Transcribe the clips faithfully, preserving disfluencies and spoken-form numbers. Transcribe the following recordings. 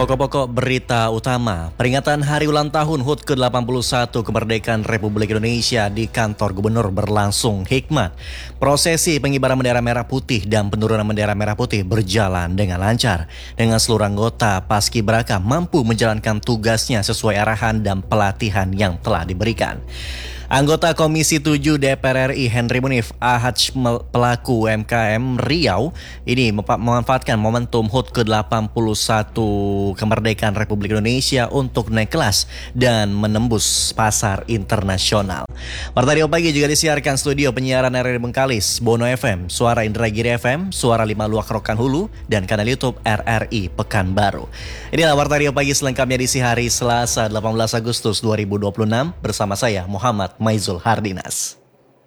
Pokok-pokok berita utama, peringatan hari ulang tahun H U T ke delapan puluh satu Kemerdekaan Republik Indonesia di kantor gubernur berlangsung hikmat. Prosesi pengibaran bendera merah putih dan penurunan bendera merah putih berjalan dengan lancar. Dengan seluruh anggota Paskibraka mampu menjalankan tugasnya sesuai arahan dan pelatihan yang telah diberikan. Anggota Komisi tujuh D P R R I Henry Munif Ahaj pelaku U M K M Riau ini memanfaatkan momentum H U T ke delapan puluh satu Kemerdekaan Republik Indonesia untuk naik kelas dan menembus pasar internasional. Warta Radio Pagi juga disiarkan studio penyiaran R R I Bengkalis, Bono F M, Suara Indragiri F M, Suara lima Luak Rokan Hulu, dan kanal YouTube R R I Pekanbaru. Inilah Warta Radio Pagi selengkapnya di hari Selasa delapan belas Agustus dua ribu dua puluh enam bersama saya Muhammad Maizul Hardinas.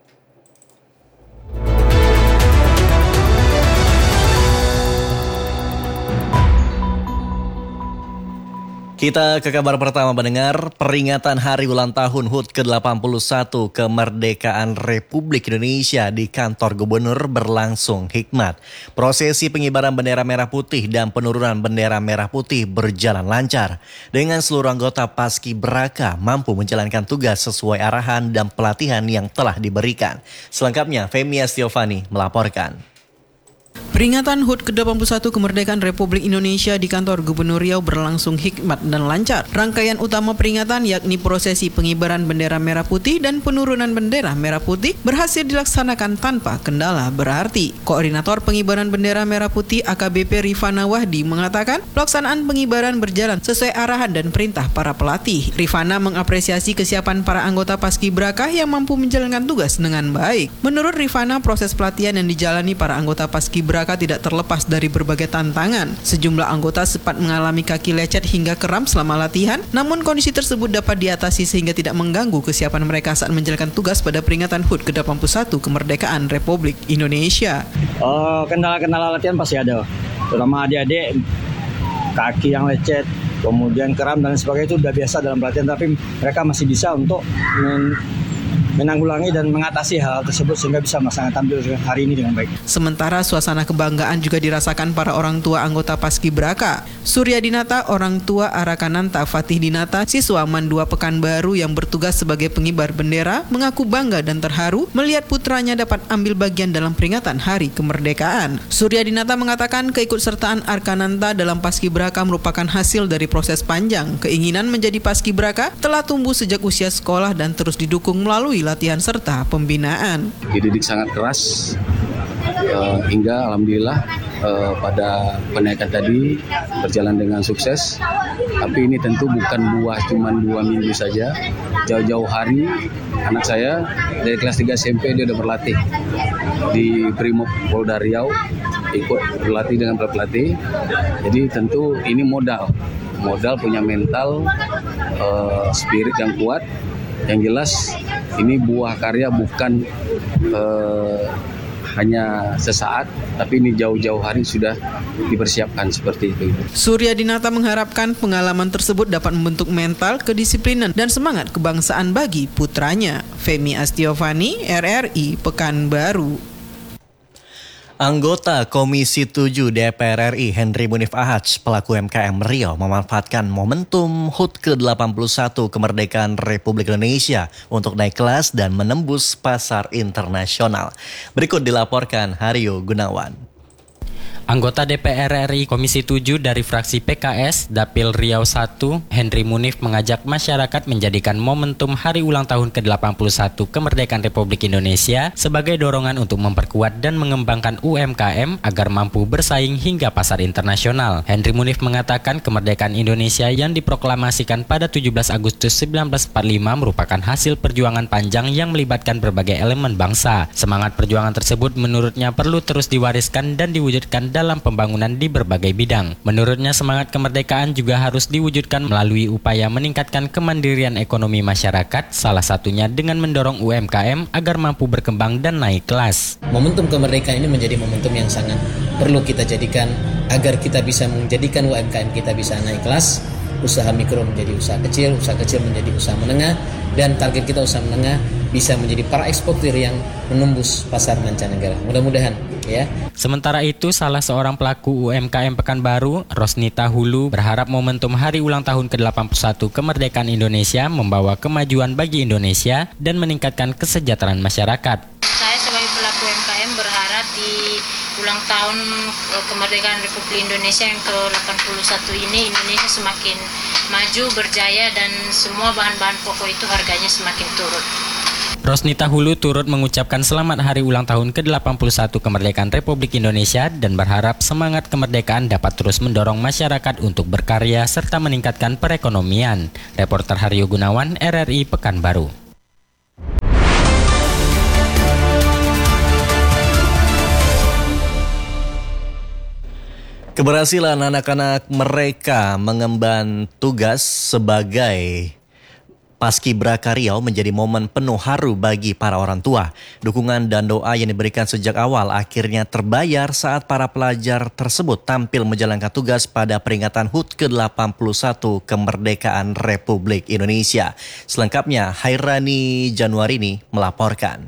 Kita ke kabar pertama mendengar peringatan hari ulang tahun H U T ke delapan puluh satu Kemerdekaan Republik Indonesia di kantor gubernur berlangsung hikmat. Prosesi pengibaran bendera merah putih dan penurunan bendera merah putih berjalan lancar. Dengan seluruh anggota Paskibraka mampu menjalankan tugas sesuai arahan dan pelatihan yang telah diberikan. Selengkapnya Femi Astiovani melaporkan. Peringatan H U T ke delapan puluh satu Kemerdekaan Republik Indonesia di kantor Gubernur Riau berlangsung hikmat dan lancar. Rangkaian utama peringatan yakni prosesi pengibaran bendera merah putih dan penurunan bendera merah putih berhasil dilaksanakan tanpa kendala berarti. Koordinator pengibaran bendera merah putih A K B P Rifana Wahdi mengatakan pelaksanaan pengibaran berjalan sesuai arahan dan perintah para pelatih. Rifana mengapresiasi kesiapan para anggota Paskibraka yang mampu menjalankan tugas dengan baik. Menurut Rifana, proses pelatihan yang dijalani para anggota Paskibraka tidak terlepas dari berbagai tantangan. Sejumlah anggota sempat mengalami kaki lecet hingga kram selama latihan, namun kondisi tersebut dapat diatasi sehingga tidak mengganggu kesiapan mereka saat menjalankan tugas pada peringatan H U T ke delapan puluh satu Kemerdekaan Republik Indonesia. Oh, kendala-kendala latihan pasti ada, terutama adik-adik kaki yang lecet, kemudian kram dan sebagainya itu sudah biasa dalam pelatihan, tapi mereka masih bisa untuk men- menanggulangi dan mengatasi hal tersebut sehingga bisa melaksanakan tampil hari ini dengan baik. Sementara suasana kebanggaan juga dirasakan para orang tua anggota Paskibraka. Surya Dinata, orang tua Arakananta Fatih Dinata, siswa Man dua Pekanbaru yang bertugas sebagai pengibar bendera, mengaku bangga dan terharu melihat putranya dapat ambil bagian dalam peringatan Hari Kemerdekaan. Surya Dinata mengatakan keikutsertaan Arakananta dalam Paskibraka merupakan hasil dari proses panjang. Keinginan menjadi Paskibraka telah tumbuh sejak usia sekolah dan terus didukung melalui latihan serta pembinaan. Dididik sangat keras uh, hingga alhamdulillah uh, pada penaikan tadi berjalan dengan sukses. Tapi ini tentu bukan buah cuma dua minggu saja. Jauh-jauh hari anak saya dari kelas tiga S M P dia udah berlatih di Brimob Polda Riau, ikut berlatih dengan pelatih. Jadi tentu ini modal, modal punya mental, uh, spirit yang kuat. Yang jelas ini buah karya bukan uh, hanya sesaat, tapi ini jauh-jauh hari sudah dipersiapkan seperti itu. Surya Dinata mengharapkan pengalaman tersebut dapat membentuk mental, kedisiplinan, dan semangat kebangsaan bagi putranya. Femi Astiovani, R R I Pekanbaru. Anggota Komisi tujuh D P R R I Henry Munif Ahaj pelaku U M K M Riau memanfaatkan momentum H U T ke delapan puluh satu Kemerdekaan Republik Indonesia untuk naik kelas dan menembus pasar internasional. Berikut dilaporkan Haryo Gunawan. Anggota D P R R I Komisi tujuh dari fraksi P K S Dapil Riau satu, Henry Munif mengajak masyarakat menjadikan momentum Hari Ulang Tahun ke delapan puluh satu Kemerdekaan Republik Indonesia sebagai dorongan untuk memperkuat dan mengembangkan U M K M agar mampu bersaing hingga pasar internasional. Henry Munif mengatakan kemerdekaan Indonesia yang diproklamasikan pada tujuh belas Agustus seribu sembilan ratus empat puluh lima merupakan hasil perjuangan panjang yang melibatkan berbagai elemen bangsa. Semangat perjuangan tersebut menurutnya perlu terus diwariskan dan diwujudkan dalam pembangunan di berbagai bidang. Menurutnya semangat kemerdekaan juga harus diwujudkan melalui upaya meningkatkan kemandirian ekonomi masyarakat, salah satunya dengan mendorong U M K M agar mampu berkembang dan naik kelas. Momentum kemerdekaan ini menjadi momentum yang sangat perlu kita jadikan agar kita bisa menjadikan U M K M kita bisa naik kelas, usaha mikro menjadi usaha kecil, usaha kecil menjadi usaha menengah, dan target kita usaha menengah bisa menjadi para eksportir yang menembus pasar mancanegara. Mudah-mudahan ya. Sementara itu, salah seorang pelaku U M K M Pekanbaru, Rosnita Hulu, berharap momentum hari ulang tahun ke delapan puluh satu kemerdekaan Indonesia membawa kemajuan bagi Indonesia dan meningkatkan kesejahteraan masyarakat. Saya sebagai pelaku U M K M berharap di ulang tahun kemerdekaan Republik Indonesia yang ke delapan puluh satu ini Indonesia semakin maju, berjaya, dan semua bahan-bahan pokok itu harganya semakin turun. Rosnita Hulu turut mengucapkan selamat hari ulang tahun ke delapan puluh satu kemerdekaan Republik Indonesia dan berharap semangat kemerdekaan dapat terus mendorong masyarakat untuk berkarya serta meningkatkan perekonomian. Reporter Haryo Gunawan, R R I Pekanbaru. Keberhasilan anak-anak mereka mengemban tugas sebagai Paskibraka Riau menjadi momen penuh haru bagi para orang tua. Dukungan dan doa yang diberikan sejak awal akhirnya terbayar saat para pelajar tersebut tampil menjalankan tugas pada peringatan H U T ke delapan puluh satu kemerdekaan Republik Indonesia. Selengkapnya Hairani Januarini melaporkan.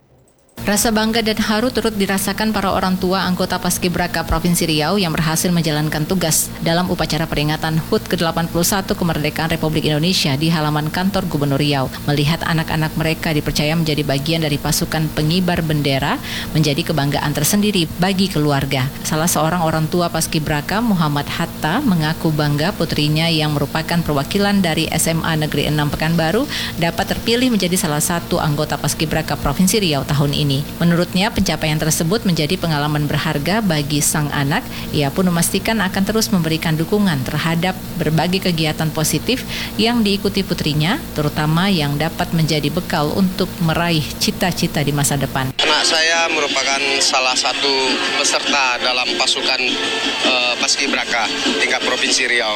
Rasa bangga dan haru turut dirasakan para orang tua anggota Paskibraka Provinsi Riau yang berhasil menjalankan tugas dalam upacara peringatan H U T ke delapan puluh satu kemerdekaan Republik Indonesia di halaman kantor Gubernur Riau. Melihat anak-anak mereka dipercaya menjadi bagian dari pasukan pengibar bendera menjadi kebanggaan tersendiri bagi keluarga. Salah seorang orang tua Paskibraka, Muhammad Hatta, mengaku bangga putrinya yang merupakan perwakilan dari S M A Negeri enam Pekanbaru dapat terpilih menjadi salah satu anggota Paskibraka Provinsi Riau tahun ini. Menurutnya, pencapaian tersebut menjadi pengalaman berharga bagi sang anak. Ia pun memastikan akan terus memberikan dukungan terhadap berbagai kegiatan positif yang diikuti putrinya, terutama yang dapat menjadi bekal untuk meraih cita-cita di masa depan. Anak saya merupakan salah satu peserta dalam pasukan uh, Paskibraka tingkat Provinsi Riau.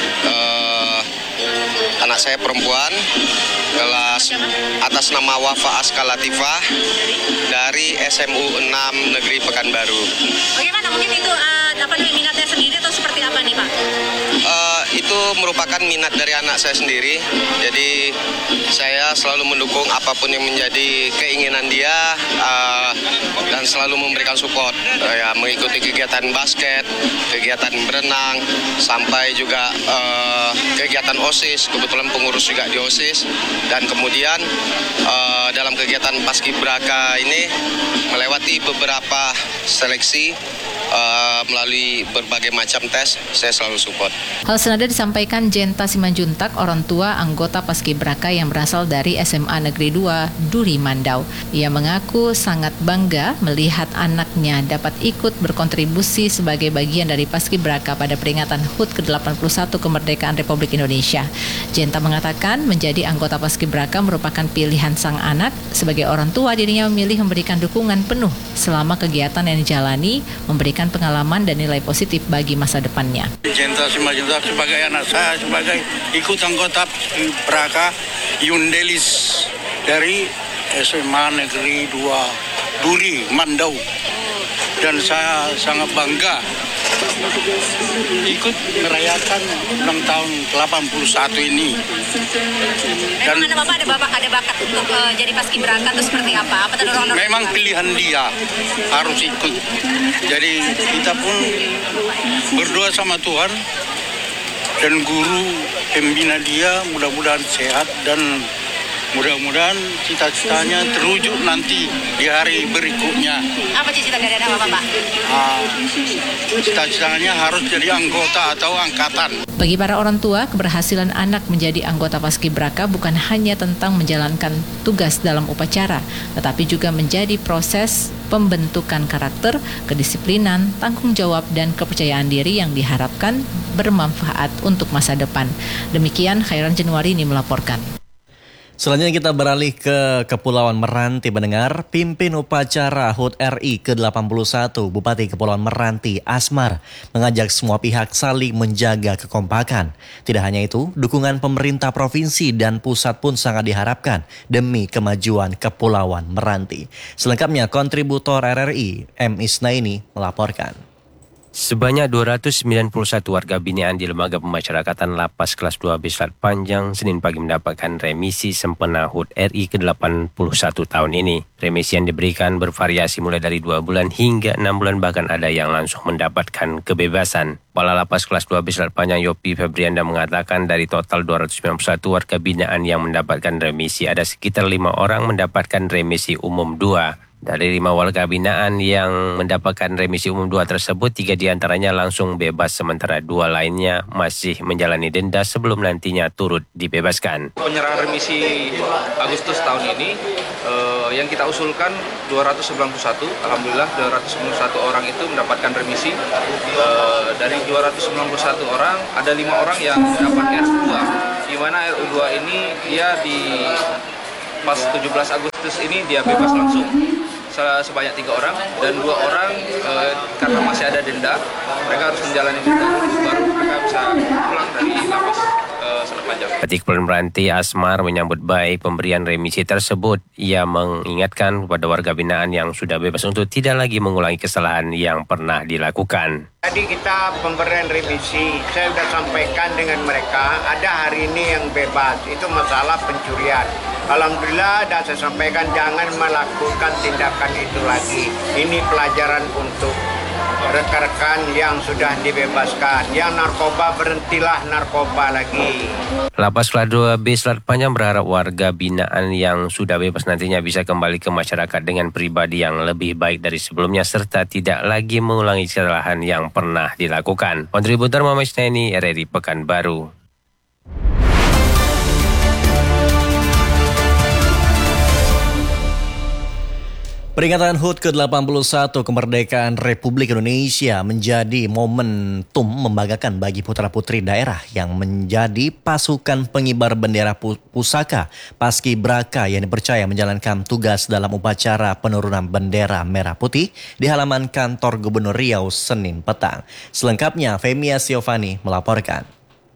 Uh, anak saya perempuan, kelas atas nama Wafa Aska Latifah dari S M U enam Negeri Pekanbaru. Bagaimana mungkin itu uh, dapat minatnya sendiri atau seperti apa nih Pak? Uh, itu merupakan minat dari anak saya sendiri. Jadi saya selalu mendukung apapun yang menjadi keinginan dia uh, dan selalu memberikan support. Uh, ya, mengikuti kegiatan basket, kegiatan berenang, sampai juga uh, kegiatan OSIS. Kebetulan pengurus juga di OSIS. Dan kemudian uh, dalam kegiatan Paskibraka ini melewati beberapa seleksi uh, melalui berbagai macam tes, saya selalu support. Hal senada disampaikan Jenta Simanjuntak, orang tua anggota Paskibraka yang berasal dari S M A Negeri dua Duri Mandau. Ia mengaku sangat bangga melihat anaknya dapat ikut berkontribusi sebagai bagian dari Paskibraka pada peringatan H U T ke delapan puluh satu kemerdekaan Republik Indonesia. Jenta mengatakan menjadi anggota Paskibraka merupakan pilihan sang anak. Sebagai orang tua, dirinya memilih memberikan dukungan penuh selama kegiatan yang dijalani, memberikan pengalaman dan nilai positif bagi masa depannya. Jenta Simanjuntak sebagai anak saya, sebagai ikut anggota Paskibraka Yundelis dari S M A Negeri dua Duri Mandau, dan saya sangat bangga ikut merayakan ulang tahun delapan puluh satu ini. Dan memang ada Bapak ada Bapak ada bakat untuk uh, jadi Paskibraka atau seperti apa? Apa terdorong? Memang pilihan dia harus ikut. Jadi kita pun berdoa sama Tuhan dan guru pembina dia mudah-mudahan sehat dan mudah-mudahan cita-citanya terwujud nanti di hari berikutnya. Apa cita-cita dari anak Bapak? Ah, cita-citanya harus jadi anggota atau angkatan. Bagi para orang tua, keberhasilan anak menjadi anggota Paskibraka bukan hanya tentang menjalankan tugas dalam upacara, tetapi juga menjadi proses pembentukan karakter, kedisiplinan, tanggung jawab, dan kepercayaan diri yang diharapkan bermanfaat untuk masa depan. Demikian Khairan Januarini melaporkan. Selanjutnya kita beralih ke Kepulauan Meranti mendengar. Pimpin upacara H U T R I ke delapan puluh satu Bupati Kepulauan Meranti Asmar mengajak semua pihak saling menjaga kekompakan. Tidak hanya itu, dukungan pemerintah provinsi dan pusat pun sangat diharapkan demi kemajuan Kepulauan Meranti. Selengkapnya kontributor R R I M Isnaini melaporkan. Sebanyak dua ratus sembilan puluh satu warga binaan di Lembaga Pemasyarakatan Lapas Kelas dua B Selat Panjang Senin pagi mendapatkan remisi sempena H U T R I ke delapan puluh satu tahun ini. Remisi yang diberikan bervariasi mulai dari dua bulan hingga enam bulan, bahkan ada yang langsung mendapatkan kebebasan. Kepala Lapas Kelas dua B Selat Panjang Yopi Febrianda mengatakan dari total dua ratus sembilan puluh satu warga binaan yang mendapatkan remisi, ada sekitar lima orang mendapatkan remisi umum dua. Dari lima warga binaan yang mendapatkan remisi umum dua tersebut, tiga diantaranya langsung bebas, sementara dua lainnya masih menjalani denda sebelum nantinya turut dibebaskan. Penyerahan remisi Agustus tahun ini eh, yang kita usulkan dua ratus sembilan puluh satu, alhamdulillah dua ratus sembilan puluh satu orang itu mendapatkan remisi. Eh, dari dua ratus sembilan puluh satu orang, ada lima orang yang mendapat R U dua, di mana R U dua ini dia di pas tujuh belas Agustus ini dia bebas langsung. Sebanyak tiga orang, dan dua orang e, karena masih ada denda, mereka harus menjalani denda dulu baru mereka bisa pulang dari lapas e, Selat Panjang. Ketua Kepulauan Meranti Asmar menyambut baik pemberian remisi tersebut. Ia mengingatkan kepada warga binaan yang sudah bebas untuk tidak lagi mengulangi kesalahan yang pernah dilakukan. Tadi kita pemberian remisi, saya sudah sampaikan dengan mereka, ada hari ini yang bebas, itu masalah pencurian. Alhamdulillah, dan saya sampaikan jangan melakukan tindakan itu lagi. Ini pelajaran untuk rekan-rekan yang sudah dibebaskan. Yang narkoba, berhentilah narkoba lagi. Lapas Kelas dua B Selat Panjang berharap warga binaan yang sudah bebas nantinya bisa kembali ke masyarakat dengan pribadi yang lebih baik dari sebelumnya, serta tidak lagi mengulangi kesalahan yang pernah dilakukan. Kontributor Muhammad Isnaini, R R I Pekanbaru. Peringatan H U T ke delapan puluh satu kemerdekaan Republik Indonesia menjadi momentum membanggakan bagi putra-putri daerah yang menjadi pasukan pengibar bendera pusaka Paskibraka yang dipercaya menjalankan tugas dalam upacara penurunan bendera merah putih di halaman kantor Gubernur Riau Senin petang. Selengkapnya Femi Astiovani melaporkan.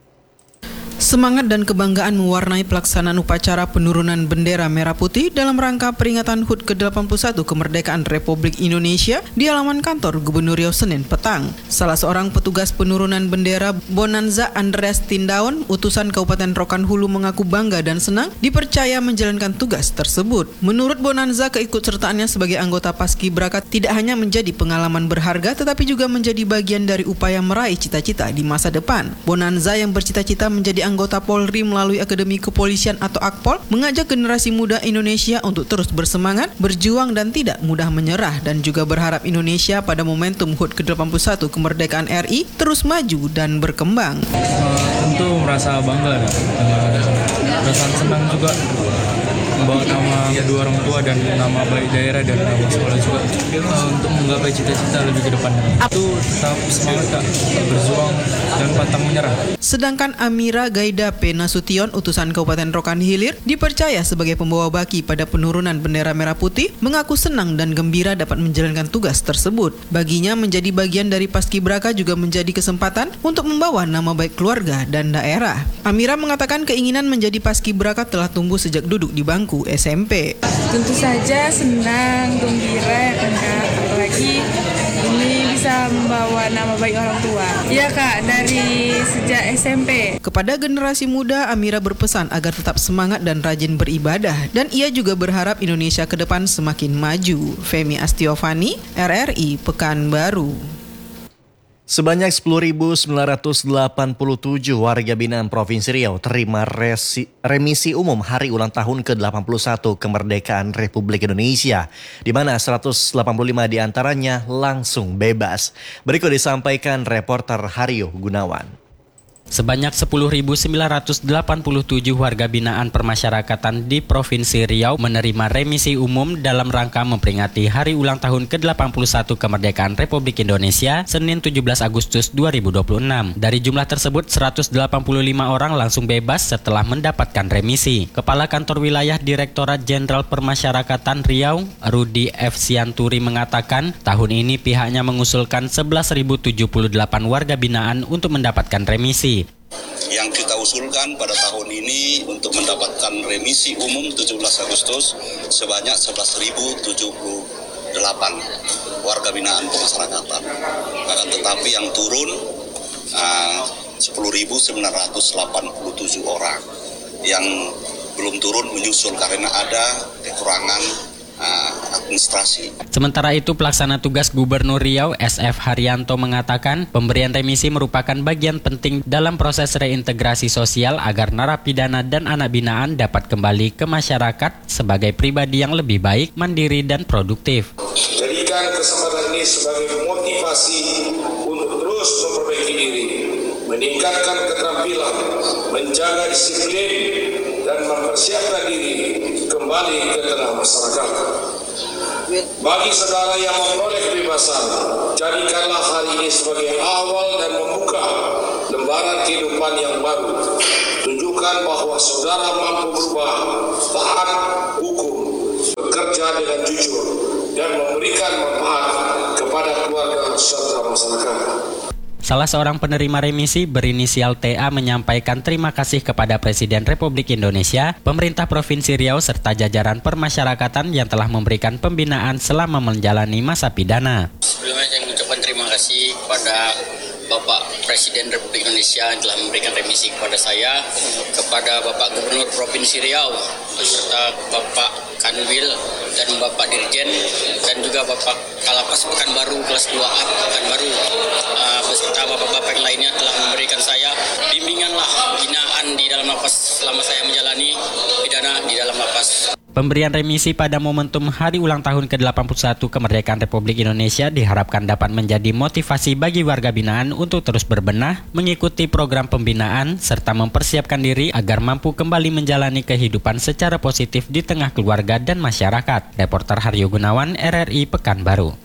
Semangat dan kebanggaan mewarnai pelaksanaan upacara penurunan bendera merah putih dalam rangka peringatan H U T ke delapan puluh satu kemerdekaan Republik Indonesia di halaman kantor Gubernur Riau Senin petang. Salah seorang petugas penurunan bendera Bonanza Andreas Tindaon, utusan Kabupaten Rokan Hulu, mengaku bangga dan senang dipercaya menjalankan tugas tersebut. Menurut Bonanza, keikutsertaannya sebagai anggota Paskibraka tidak hanya menjadi pengalaman berharga, tetapi juga menjadi bagian dari upaya meraih cita-cita di masa depan. Bonanza yang bercita-cita menjadi anggota Polri melalui Akademi Kepolisian atau Akpol mengajak generasi muda Indonesia untuk terus bersemangat, berjuang dan tidak mudah menyerah, dan juga berharap Indonesia pada momentum H U T ke delapan puluh satu kemerdekaan R I terus maju dan berkembang. Uh, tentu merasa bangga dan perasaan senang juga membawa nama kedua orang tua dan nama baik daerah dan nama sekolah juga uh, untuk menggapai cita-cita lebih ke depan. Itu tetap semangat Kak, berjuang dan pantang menyerah. Sedangkan Amira Gaida P. Nasution, utusan Kabupaten Rokan Hilir, dipercaya sebagai pembawa baki pada penurunan bendera merah putih, mengaku senang dan gembira dapat menjalankan tugas tersebut. Baginya menjadi bagian dari Paskibraka juga menjadi kesempatan untuk membawa nama baik keluarga dan daerah. Amira mengatakan keinginan menjadi Paskibraka telah tumbuh sejak duduk di bangku S M P. Tentu saja senang, gembira ya kan Kak, apalagi ini bisa membawa nama baik orang tua. Iya Kak, dari sejak S M P. Kepada generasi muda, Amira berpesan agar tetap semangat dan rajin beribadah, dan ia juga berharap Indonesia ke depan semakin maju. Femi Astiovani, R R I Pekanbaru. Sebanyak sepuluh ribu sembilan ratus delapan puluh tujuh warga binaan Provinsi Riau terima resi, remisi umum hari ulang tahun ke delapan puluh satu kemerdekaan Republik Indonesia, di mana seratus delapan puluh lima diantaranya langsung bebas. Berikut disampaikan reporter Haryo Gunawan. Sebanyak sepuluh ribu sembilan ratus delapan puluh tujuh warga binaan permasyarakatan di Provinsi Riau menerima remisi umum dalam rangka memperingati Hari Ulang Tahun ke delapan puluh satu Kemerdekaan Republik Indonesia Senin tujuh belas Agustus dua ribu dua puluh enam. Dari jumlah tersebut, seratus delapan puluh lima orang langsung bebas setelah mendapatkan remisi. Kepala Kantor Wilayah Direktorat Jenderal Permasyarakatan Riau, Rudi F. Sianturi, mengatakan tahun ini pihaknya mengusulkan sebelas ribu tujuh puluh delapan warga binaan untuk mendapatkan remisi. Yang kita usulkan pada tahun ini untuk mendapatkan remisi umum tujuh belas Agustus sebanyak sebelas ribu tujuh puluh delapan warga binaan pemasyarakatan. Akan tetapi yang turun uh, sepuluh ribu sembilan ratus delapan puluh tujuh orang. Yang belum turun menyusul karena ada kekurangan uh, administrasi. Sementara itu, pelaksana tugas Gubernur Riau S F Haryanto mengatakan pemberian remisi merupakan bagian penting dalam proses reintegrasi sosial agar narapidana dan anak binaan dapat kembali ke masyarakat sebagai pribadi yang lebih baik, mandiri, dan produktif. Jadikan kesempatan ini sebagai motivasi untuk terus memperbaiki diri, meningkatkan keterampilan, menjaga disiplin, dan mempersiapkan diri kembali ke tengah masyarakat. Bagi saudara yang memperoleh kebebasan, jadikanlah hari ini sebagai awal dan membuka lembaran kehidupan yang baru. Tunjukkan bahwa saudara mampu berubah, taat hukum, bekerja dengan jujur, dan memberikan manfaat kepada keluarga serta masyarakat. Salah seorang penerima remisi berinisial T A menyampaikan terima kasih kepada Presiden Republik Indonesia, pemerintah Provinsi Riau, serta jajaran permasyarakatan yang telah memberikan pembinaan selama menjalani masa pidana. Sebelumnya saya mengucapkan terima kasih kepada Bapak Presiden Republik Indonesia yang telah memberikan remisi kepada saya, kepada Bapak Gubernur Provinsi Riau, beserta Bapak Kanwil dan Bapak Dirjen, dan juga Bapak Kalapas Pekanbaru kelas dua A Pekanbaru, uh, beserta Bapak-Bapak yang lainnya telah memberikan saya bimbinganlah binaan di dalam lapas selama saya menjalani pidana di dalam lapas. Pemberian remisi pada momentum Hari Ulang Tahun ke delapan puluh satu Kemerdekaan Republik Indonesia diharapkan dapat menjadi motivasi bagi warga binaan untuk terus berbenah, mengikuti program pembinaan, serta mempersiapkan diri agar mampu kembali menjalani kehidupan secara positif di tengah keluarga dan masyarakat. Reporter Haryo Gunawan, R R I Pekanbaru.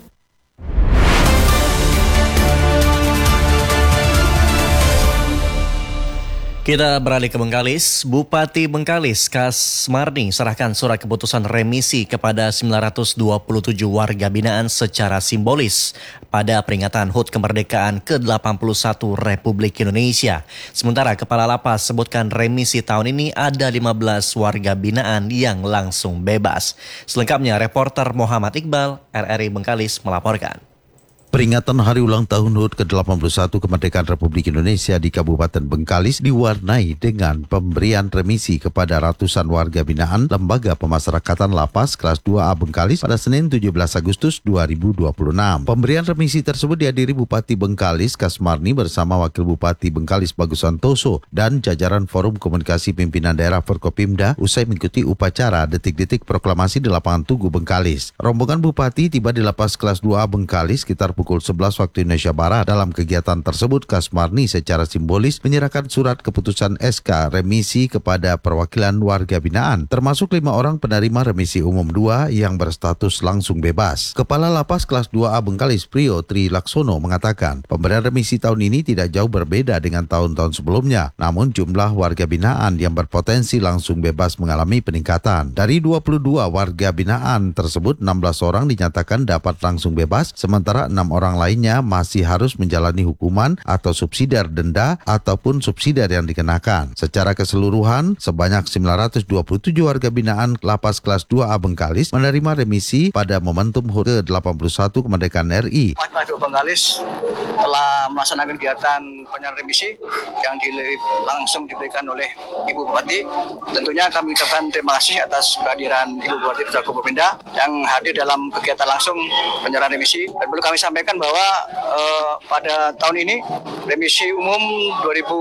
Kita beralih ke Bengkalis. Bupati Bengkalis, Kasmarni, serahkan surat keputusan remisi kepada sembilan ratus dua puluh tujuh warga binaan secara simbolis pada peringatan H U T Kemerdekaan ke delapan puluh satu Republik Indonesia. Sementara Kepala Lapas sebutkan remisi tahun ini ada lima belas warga binaan yang langsung bebas. Selengkapnya, reporter Muhammad Iqbal, R R I Bengkalis melaporkan. Peringatan Hari Ulang Tahun H U T ke delapan puluh satu Kemerdekaan Republik Indonesia di Kabupaten Bengkalis diwarnai dengan pemberian remisi kepada ratusan warga binaan Lembaga Pemasyarakatan Lapas kelas dua A Bengkalis pada Senin tujuh belas Agustus dua ribu dua puluh enam. Pemberian remisi tersebut dihadiri Bupati Bengkalis Kasmarni bersama Wakil Bupati Bengkalis Bagus Santoso dan jajaran Forum Komunikasi Pimpinan Daerah Forkopimda usai mengikuti upacara detik-detik proklamasi di lapangan Tugu Bengkalis. Rombongan Bupati tiba di Lapas kelas dua A Bengkalis sekitar pukul sebelas waktu Indonesia Barat. Dalam kegiatan tersebut, Kasmarni secara simbolis menyerahkan surat keputusan S K remisi kepada perwakilan warga binaan, termasuk lima orang penerima remisi umum dua yang berstatus langsung bebas. Kepala Lapas kelas dua A Bengkalis Prio Tri Laksono mengatakan, pemberian remisi tahun ini tidak jauh berbeda dengan tahun-tahun sebelumnya, namun jumlah warga binaan yang berpotensi langsung bebas mengalami peningkatan. Dari dua puluh dua warga binaan tersebut, enam belas orang dinyatakan dapat langsung bebas, sementara enam orang lainnya masih harus menjalani hukuman atau subsidiar denda ataupun subsidiar yang dikenakan. Secara keseluruhan, sebanyak sembilan ratus dua puluh tujuh warga binaan Lapas kelas dua A Bengkalis menerima remisi pada momentum H U T ke delapan puluh satu Kemerdekaan R I. Masyarakat Bengkalis telah melaksanakan kegiatan penyerahan remisi yang di, langsung diberikan oleh Ibu Bupati. Tentunya kami ucapkan terima kasih atas kehadiran Ibu Bupati Putra Forkopimda yang hadir dalam kegiatan langsung penyerahan remisi. Dan perlu kami sampaikan bahwa uh, pada tahun ini remisi umum dua ribu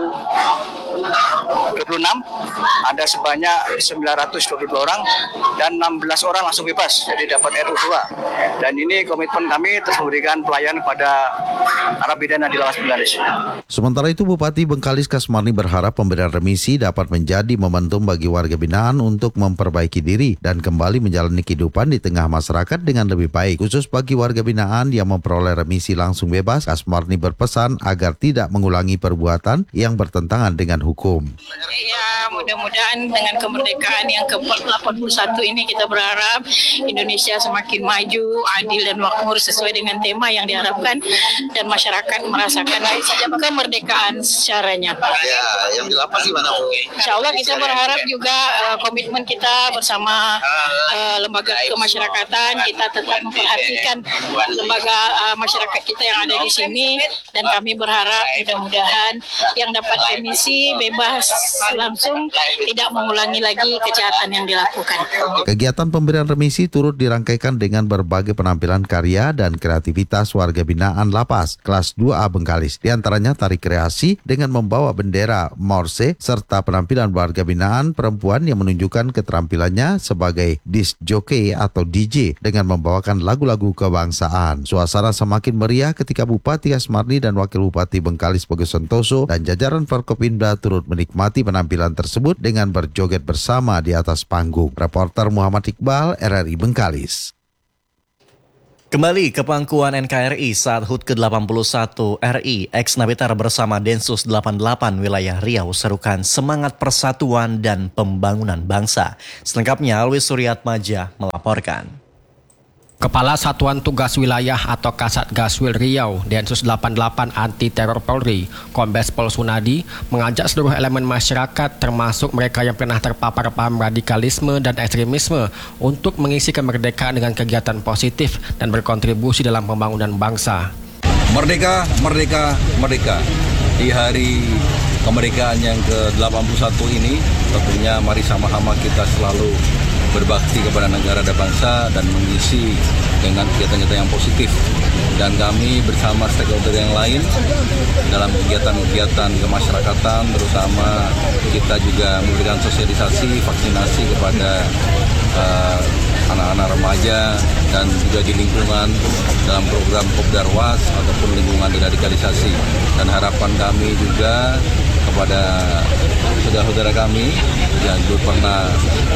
dua puluh enam ada sebanyak sembilan ratus dua puluh dua orang dan enam belas orang langsung bebas, jadi dapat R U dua. Dan ini komitmen kami terus memberikan pelayanan pada narapidana di Lapas Bengkalis. Sementara itu, Bupati Bengkalis Kasmarni berharap pemberian remisi dapat menjadi momentum bagi warga binaan untuk memperbaiki diri dan kembali menjalani kehidupan di tengah masyarakat dengan lebih baik. Khusus bagi warga binaan yang memperoleh remisi langsung bebas, Kasmarni berpesan agar tidak mengulangi perbuatan yang bertentangan dengan hukum. Ya, mudah-mudahan dengan kemerdekaan yang ke delapan puluh satu ini kita berharap Indonesia semakin maju, adil dan makmur sesuai dengan tema yang diharapkan dan masyarakat merasakan kemerdekaan secara nyata. Ya, yang dilapas gimana Bu? Insya Allah kita berharap juga uh, komitmen kita bersama uh, lembaga kemasyarakatan, kita tetap memperhatikan lembaga uh, masyarakat kita yang ada di sini, dan kami berharap mudah-mudahan yang dapat remisi bebas langsung, tidak mengulangi lagi kejahatan yang dilakukan. Kegiatan pemberian remisi turut dirangkaikan dengan berbagai penampilan karya dan kreativitas warga binaan lapas kelas dua A Bengkalis. Di antaranya tari kreasi dengan membawa bendera Morse serta penampilan warga binaan perempuan yang menunjukkan keterampilannya sebagai disc jockey atau D J dengan membawakan lagu-lagu kebangsaan. Suasana semakin meriah ketika Bupati Asmarni dan Wakil Bupati Bengkalis Bagus Santoso dan jajaran Forkopimda turut menikmati penampilan tersebut dengan berjoget bersama di atas panggung. Reporter Muhammad Iqbal, R R I Bengkalis. Kembali ke pangkuan N K R I saat H U T ke delapan puluh satu R I, ex-Napiter bersama Densus delapan puluh delapan wilayah Riau serukan semangat persatuan dan pembangunan bangsa. Selengkapnya Alwi Suryatmaja melaporkan. Kepala Satuan Tugas Wilayah atau Kasat Gaswil Riau, Densus delapan puluh delapan Anti Teror Polri, Kombes Pol Sunadi, mengajak seluruh elemen masyarakat termasuk mereka yang pernah terpapar paham radikalisme dan ekstremisme untuk mengisi kemerdekaan dengan kegiatan positif dan berkontribusi dalam pembangunan bangsa. Merdeka, merdeka, merdeka. Di hari kemerdekaan yang ke delapan puluh satu ini, tentunya mari sama-sama kita selalu berbakti kepada negara dan bangsa dan mengisi dengan kegiatan-kegiatan yang positif. Dan kami bersama stakeholder yang lain dalam kegiatan-kegiatan kemasyarakatan, terutama kita juga memberikan sosialisasi, vaksinasi kepada uh, anak-anak remaja dan juga di lingkungan dalam program Kopdarwas ataupun lingkungan deradikalisasi. Dan harapan kami juga kepada saudara-saudara kami yang dulu pernah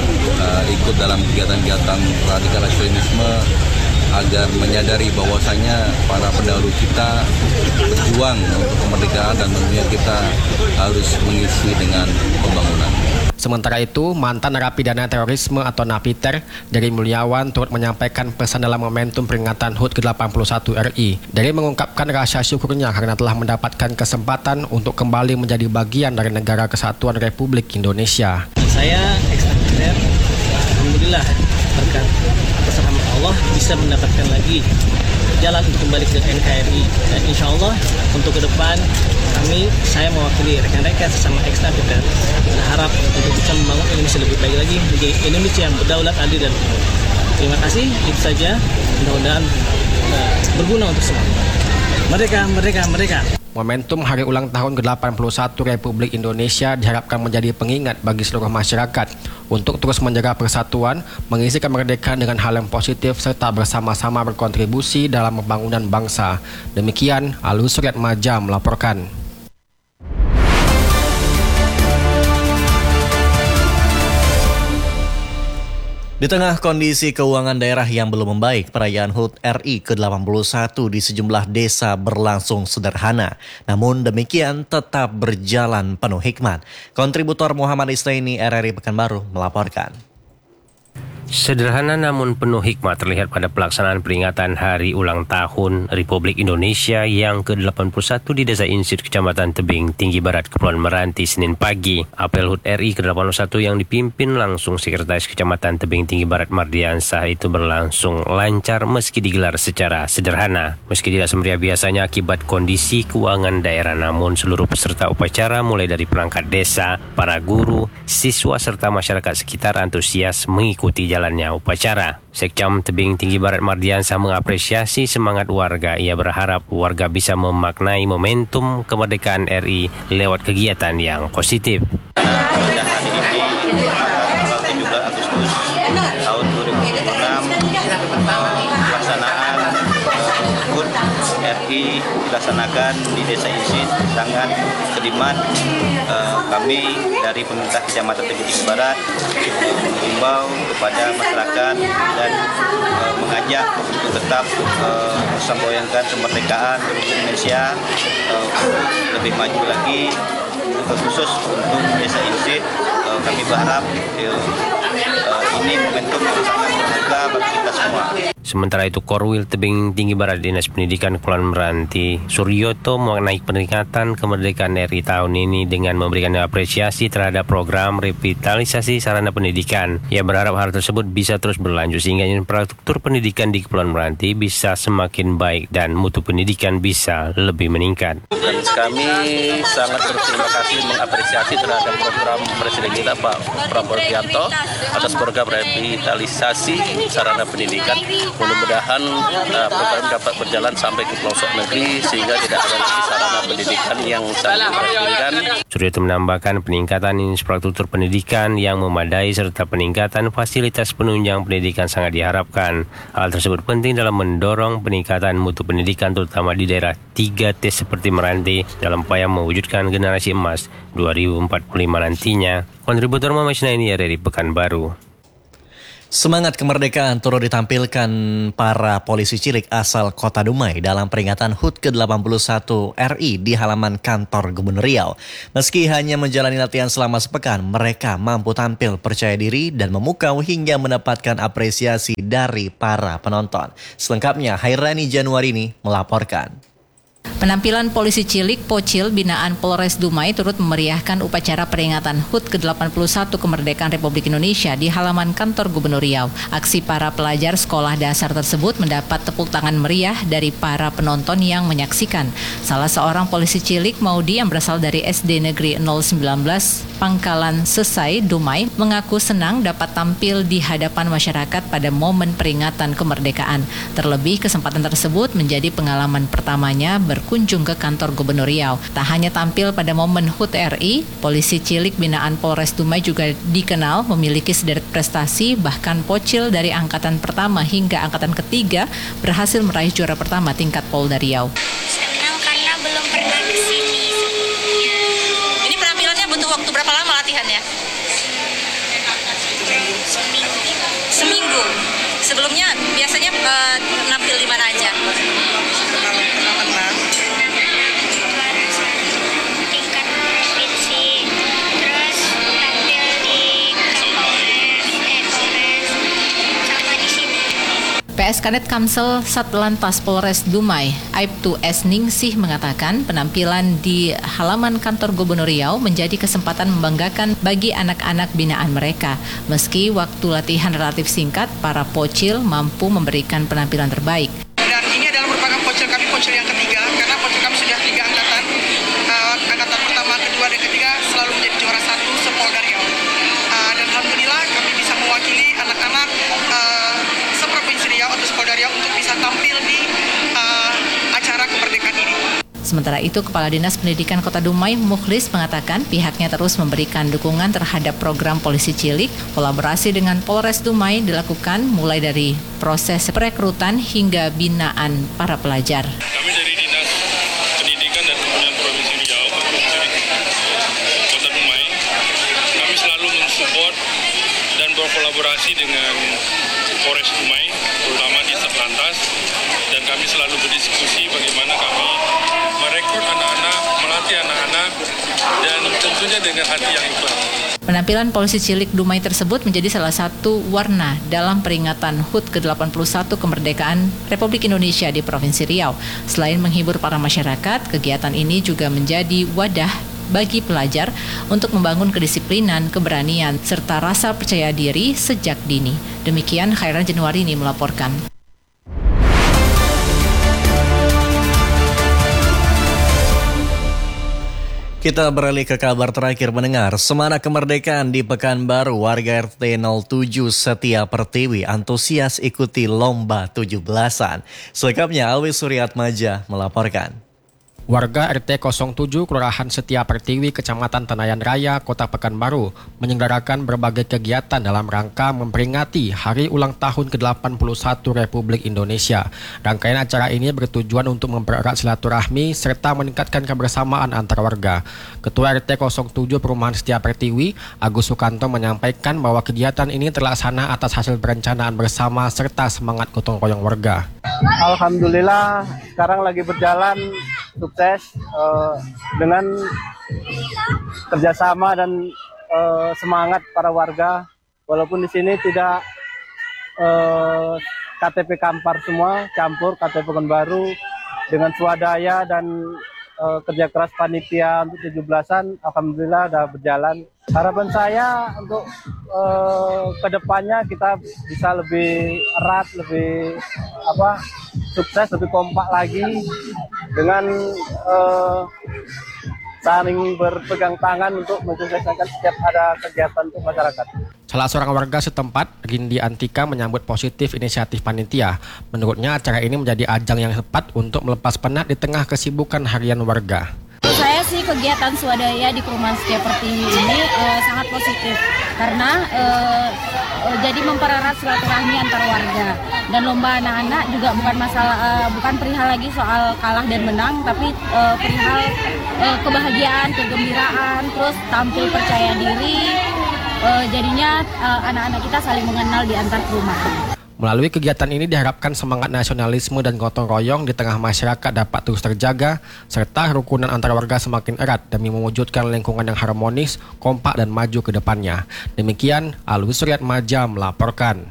uh, ikut dalam kegiatan-kegiatan radikal ekstremisme agar menyadari bahwasanya para pendahulu kita berjuang untuk kemerdekaan dan tentunya kita harus mengisi dengan pembangunan. Sementara itu, mantan narapidana terorisme atau Napiter dari Mulyawan turut menyampaikan pesan dalam momentum peringatan H U T ke delapan puluh satu R I. Dari mengungkapkan rasa syukurnya karena telah mendapatkan kesempatan untuk kembali menjadi bagian dari Negara Kesatuan Republik Indonesia. Saya ex-Napiter, alhamdulillah berkat atas rahmat Allah bisa mendapatkan lagi jalan untuk kembali ke N K R I, dan insya Allah untuk ke depan kami, saya mewakili rekan-rekan sesama ex-Napiter berharap untuk bisa membangun Indonesia lebih baik lagi, menjadi Indonesia yang berdaulat, adil dan makmur. Terima kasih, itu saja, mudah-mudahan uh, berguna untuk semua. Merdeka, merdeka, merdeka. Momentum hari ulang tahun ke delapan puluh satu Republik Indonesia diharapkan menjadi pengingat bagi seluruh masyarakat untuk terus menjaga persatuan, mengisi kemerdekaan dengan hal yang positif, serta bersama-sama berkontribusi dalam pembangunan bangsa. Demikian, Alwi Suryatmaja melaporkan. Di tengah kondisi keuangan daerah yang belum membaik, perayaan H U T R I ke delapan puluh satu di sejumlah desa berlangsung sederhana. Namun demikian tetap berjalan penuh hikmat. Kontributor Muhammad Istaini R R I Pekanbaru melaporkan. Sederhana namun penuh hikmat terlihat pada pelaksanaan peringatan Hari Ulang Tahun Republik Indonesia yang ke delapan puluh satu di Desa Insit, Kecamatan Tebing Tinggi Barat, Kepulauan Meranti, Senin pagi. Apel H U T R I ke delapan puluh satu yang dipimpin langsung Sekretaris Kecamatan Tebing Tinggi Barat Mardiansah itu berlangsung lancar meski digelar secara sederhana. Meski tidak semeriah biasanya akibat kondisi keuangan daerah, namun seluruh peserta upacara mulai dari perangkat desa, para guru, siswa serta masyarakat sekitar antusias mengikuti jalan jalannya upacara. Sekcam Tebing Tinggi Barat Mardiansah mengapresiasi semangat warga. Ia berharap warga bisa memaknai momentum kemerdekaan R I lewat kegiatan yang positif. Pada hari ini, tanggal tujuh belas Agustus tahun dua ribu dua puluh enam, pelaksanaan H U T R I dilaksanakan di Desa Insit, Tangan, Kediman. Kami dari pemerintah Kecamatan Tebing Tinggi Barat mengimbau kepada masyarakat dan uh, mengajak untuk tetap uh, memperjuangkan kemerdekaan Republik Indonesia uh, lebih maju lagi, khusus untuk Desa Insit kami berharap ya, uh, ini momentum yang sangat berharga bagi kita semua. Sementara itu, Korwil Tebing Tinggi Barat Dinas Pendidikan Kepulauan Meranti, Suryoto, menaik peringatan kemerdekaan R I tahun ini dengan memberikan apresiasi terhadap program revitalisasi sarana pendidikan. Ia berharap hal tersebut bisa terus berlanjut sehingga infrastruktur pendidikan di Kepulauan Meranti bisa semakin baik dan mutu pendidikan bisa lebih meningkat. Dan kami sangat berterima kasih mengapresiasi terhadap program Presiden kita Pak Prabowo Subianto atas program revitalisasi sarana pendidikan. Mudah-mudahan uh, program dapat berjalan sampai ke pelosok negeri sehingga tidak ada lagi sarana pendidikan yang sangat memprihatinkan. Suryoto menambahkan peningkatan infrastruktur pendidikan yang memadai serta peningkatan fasilitas penunjang pendidikan sangat diharapkan. Hal tersebut penting dalam mendorong peningkatan mutu pendidikan terutama di daerah tiga T seperti Meranti dalam upaya mewujudkan generasi emas dua ribu empat puluh lima nantinya. Kontributor Mama Shina ini dari Pekanbaru. Semangat kemerdekaan turut ditampilkan para polisi cilik asal Kota Dumai dalam peringatan H U T ke delapan puluh satu R I di halaman kantor Gubernur Riau. Meski hanya menjalani latihan selama sepekan, mereka mampu tampil percaya diri dan memukau hingga mendapatkan apresiasi dari para penonton. Selengkapnya, Hairani Januarini melaporkan. Penampilan polisi cilik Pocil binaan Polres Dumai turut memeriahkan upacara peringatan H U T ke delapan puluh satu kemerdekaan Republik Indonesia di halaman kantor Gubernur Riau. Aksi para pelajar sekolah dasar tersebut mendapat tepuk tangan meriah dari para penonton yang menyaksikan. Salah seorang polisi cilik Maudi yang berasal dari S D Negeri nol sembilan belas Pangkalan Sesai Dumai mengaku senang dapat tampil di hadapan masyarakat pada momen peringatan kemerdekaan. Terlebih kesempatan tersebut menjadi pengalaman pertamanya berkunjung ke kantor Gubernur Riau. Tak hanya tampil pada momen H U T R I, polisi cilik binaan Polres Dumai juga dikenal memiliki sederet prestasi, bahkan Pocil dari angkatan pertama hingga angkatan ketiga berhasil meraih juara pertama tingkat Polda Riau. Senang karena belum pernah ke sini sebelumnya. Ini penampilannya butuh waktu berapa lama latihannya? Seminggu. Seminggu. Sebelumnya biasanya uh, nampil di mana aja? Tingkat provinsi, terus tampil di Kapolres, eh Polres, sama di sini. P S Kadet Kamsel Satlantas Polres Dumai, Aibtu S. Ningsih mengatakan penampilan di halaman kantor Gubernur Riau menjadi kesempatan membanggakan bagi anak-anak binaan mereka. Meski waktu latihan relatif singkat, para Pocil mampu memberikan penampilan terbaik. Dan ini adalah merupakan Pocil kami, Pocil yang ketiga, karena Pocil kami sudah tiga angkatan, uh, angkatan pertama, kedua, dan ketiga selalu menjadi juara satu se-Polda Riau. Uh, dan Alhamdulillah kami bisa mewakili anak-anak uh, se-Provinsi Riau atau se-Polda Riau untuk bisa tampil di uh, acara kemerdekaan ini. Sementara itu, Kepala Dinas Pendidikan Kota Dumai, Mukhlis, mengatakan pihaknya terus memberikan dukungan terhadap program polisi cilik. Kolaborasi dengan Polres Dumai dilakukan mulai dari proses perekrutan hingga binaan para pelajar. Kami dari Dinas Pendidikan dan Kebudayaan Provinsi Riau, Kota Dumai, kami selalu mensupport dan berkolaborasi dengan Polres Dumai, terutama di Satlantas, dan kami selalu berdiskusi bagaimana kami merekrut anak-anak, melatih anak-anak, dan tentunya dengan hati yang ikhlas. Penampilan polisi cilik Dumai tersebut menjadi salah satu warna dalam peringatan H U T ke delapan puluh satu kemerdekaan Republik Indonesia di Provinsi Riau. Selain menghibur para masyarakat, kegiatan ini juga menjadi wadah bagi pelajar untuk membangun kedisiplinan, keberanian, serta rasa percaya diri sejak dini. Demikian Khairan Januarini melaporkan. Kita beralih ke kabar terakhir mendengar. Semana kemerdekaan di Pekanbaru, warga R T nol tujuh Setia Pertiwi antusias ikuti lomba tujuh belasan. Selengkapnya Alwi Suryatmaja melaporkan. Warga R T nol tujuh Kelurahan Setia Pertiwi, Kecamatan Tenayan Raya, Kota Pekanbaru menyelenggarakan berbagai kegiatan dalam rangka memperingati Hari Ulang Tahun ke delapan puluh satu Republik Indonesia. Rangkaian acara ini bertujuan untuk mempererat silaturahmi serta meningkatkan kebersamaan antar warga. Ketua R T nol tujuh Perumahan Setia Pertiwi, Agus Sukanto, menyampaikan bahwa kegiatan ini terlaksana atas hasil perencanaan bersama serta semangat gotong royong warga. Alhamdulillah sekarang lagi berjalan sukses uh, dengan kerjasama dan uh, semangat para warga, walaupun di sini tidak uh, K T P Kampar semua, campur K T P Pekanbaru dengan swadaya dan uh, kerja keras panitia untuk tujuh belasan, alhamdulillah sudah berjalan. Harapan saya untuk uh, kedepannya kita bisa lebih erat, lebih apa sukses, lebih kompak lagi dengan uh, saling berpegang tangan untuk mensukseskan setiap ada kegiatan untuk masyarakat. Salah seorang warga setempat, Rindi Antika, menyambut positif inisiatif panitia. Menurutnya acara ini menjadi ajang yang tepat untuk melepas penat di tengah kesibukan harian warga. Saya sih kegiatan swadaya di perumahan seperti ini uh, sangat positif karena uh, uh, jadi mempererat silaturahmi antar warga, dan lomba anak-anak juga bukan masalah uh, bukan perihal lagi soal kalah dan menang, tapi uh, perihal uh, kebahagiaan, kegembiraan, terus tampil percaya diri. Uh, jadinya uh, anak-anak kita saling mengenal di antar perumahan. Melalui kegiatan ini diharapkan semangat nasionalisme dan gotong royong di tengah masyarakat dapat terus terjaga, serta kerukunan antar warga semakin erat demi mewujudkan lingkungan yang harmonis, kompak dan maju ke depannya. Demikian, Al-Husriyat Maja melaporkan.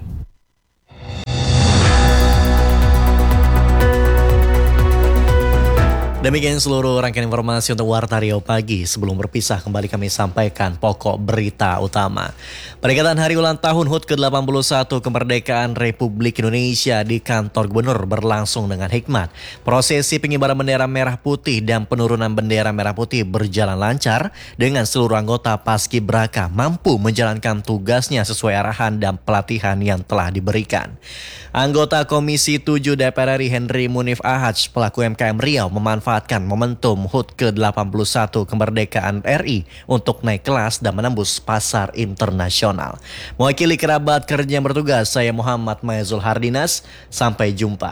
Demikian seluruh rangkaian informasi untuk Warta Riau Pagi. Sebelum berpisah, kembali kami sampaikan pokok berita utama. Peringatan Hari Ulang Tahun H U T ke delapan puluh satu Kemerdekaan Republik Indonesia di Kantor Gubernur berlangsung dengan hikmat. Prosesi pengibaran bendera merah putih dan penurunan bendera merah putih berjalan lancar dengan seluruh anggota Paskibraka mampu menjalankan tugasnya sesuai arahan dan pelatihan yang telah diberikan. Anggota Komisi tujuh D P R R I Henry Munif Ahaj pelaku M K M Riau memanfaatkan momentum H U T ke delapan puluh satu Kemerdekaan R I untuk naik kelas dan menembus pasar internasional. Mewakili kerabat kerja yang bertugas, saya Muhammad Maezul Hardinas. Sampai jumpa.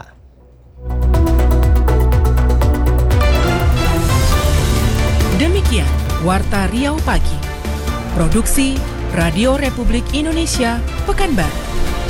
Demikian Warta Riau Pagi. Produksi Radio Republik Indonesia Pekanbaru.